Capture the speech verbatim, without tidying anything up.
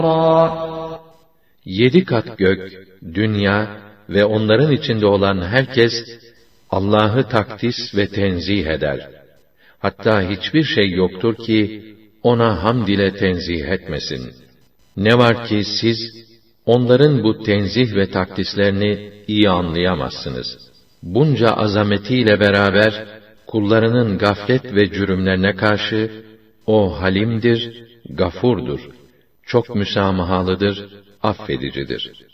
Yedi kat gök, dünya ve onların içinde olan herkes, Allah'ı takdis ve tenzih eder. Hatta hiçbir şey yoktur ki, ona hamd ile tenzih etmesin. Ne var ki siz, onların bu tenzih ve takdislerini iyi anlayamazsınız. Bunca azametiyle beraber, kullarının gaflet ve cürümlerine karşı, o halimdir, gafurdur, çok müsamahalıdır, affedicidir.